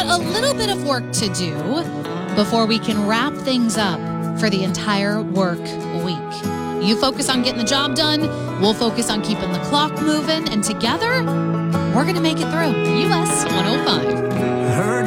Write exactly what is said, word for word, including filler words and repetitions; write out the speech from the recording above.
got a little bit of work to do before we can wrap things up for the entire work week. You focus on getting the job done. We'll focus on keeping the clock moving. And together, we're going to make it through. U S one oh five.